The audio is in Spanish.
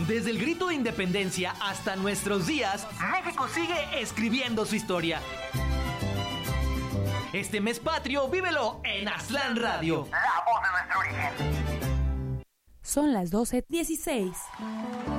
Desde el grito de independencia hasta nuestros días, México sigue escribiendo su historia. Este mes patrio, vívelo en Aztlán Radio. La voz de nuestro origen. Son las 12:16.